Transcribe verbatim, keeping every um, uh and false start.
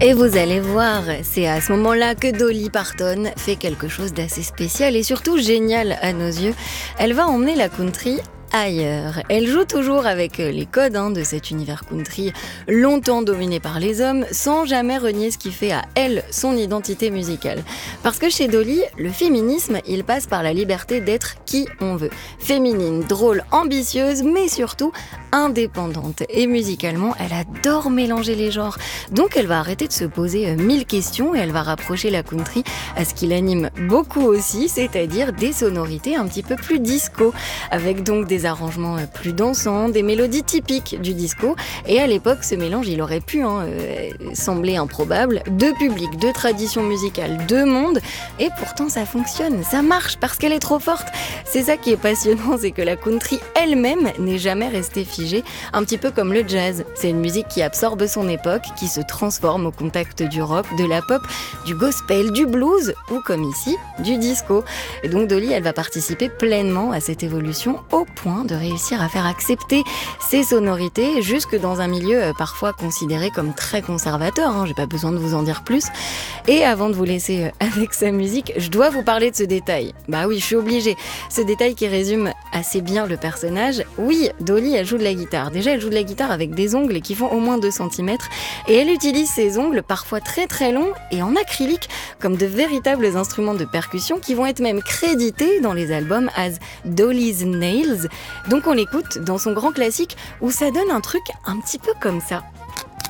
Et vous allez voir, c'est à ce moment-là que Dolly Parton fait quelque chose d'assez spécial et surtout génial à nos yeux. Elle va emmener la country ailleurs. Elle joue toujours avec les codes hein, de cet univers country longtemps dominé par les hommes, sans jamais renier ce qui fait à elle son identité musicale. Parce que chez Dolly, le féminisme, il passe par la liberté d'être qui on veut. Féminine, drôle, ambitieuse, mais surtout indépendante. Et musicalement, elle adore mélanger les genres. Donc elle va arrêter de se poser mille questions et elle va rapprocher la country à ce qui l'anime beaucoup aussi, c'est-à-dire des sonorités un petit peu plus disco, avec donc des arrangements plus dansants, des mélodies typiques du disco. Et à l'époque, ce mélange, il aurait pu hein, euh, sembler improbable. Deux publics, deux traditions musicales, deux mondes. Et pourtant, ça fonctionne, ça marche parce qu'elle est trop forte. C'est ça qui est passionnant, c'est que la country elle-même n'est jamais restée figée. Un petit peu comme le jazz. C'est une musique qui absorbe son époque, qui se transforme au contact du rock, de la pop, du gospel, du blues ou comme ici, du disco. Et donc Dolly, elle va participer pleinement à cette évolution au point de réussir à faire accepter ces sonorités jusque dans un milieu euh, parfois considéré comme très conservateur, hein, j'ai pas besoin de vous en dire plus. Et avant de vous laisser euh, avec sa musique, je dois vous parler de ce détail. Bah oui, je suis obligée. Ce détail qui résume assez bien le personnage. Oui, Dolly, elle joue de la guitare. Déjà, elle joue de la guitare avec des ongles qui font au moins deux centimètres et elle utilise ses ongles parfois très très longs et en acrylique comme de véritables instruments de percussion qui vont être même crédités dans les albums as Dolly's Nails. Donc on l'écoute dans son grand classique où ça donne un truc un petit peu comme ça.